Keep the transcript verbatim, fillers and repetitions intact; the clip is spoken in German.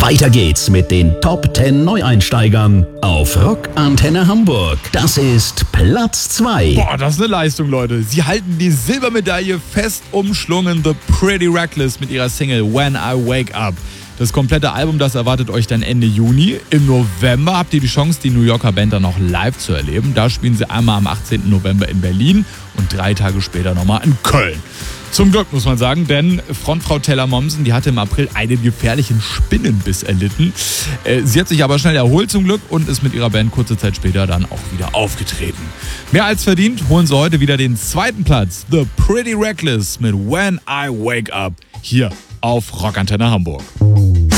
Weiter geht's mit den Top zehn Neueinsteigern auf Rock Antenne Hamburg. Das ist Platz zwei. Boah, das ist eine Leistung, Leute. Sie halten die Silbermedaille fest umschlungen. The Pretty Reckless mit ihrer Single When I Wake Up. Das komplette Album, das erwartet euch dann Ende Juni. Im November habt ihr die Chance, die New Yorker Band dann noch live zu erleben. Da spielen sie einmal am achtzehnten November in Berlin und drei Tage später nochmal in Köln. Zum Glück, muss man sagen, denn Frontfrau Taylor Momsen, die hatte im April einen gefährlichen Spinnenbiss erlitten. Sie hat sich aber schnell erholt zum Glück und ist mit ihrer Band kurze Zeit später dann auch wieder aufgetreten. Mehr als verdient holen sie heute wieder den zweiten Platz. The Pretty Reckless mit When I Wake Up hier auf Rock Antenne Hamburg.